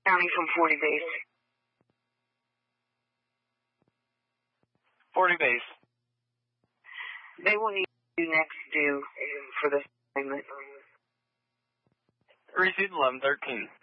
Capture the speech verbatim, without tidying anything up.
County from forty base. forty base. They will need you next due for this assignment. Received eleven thirteen.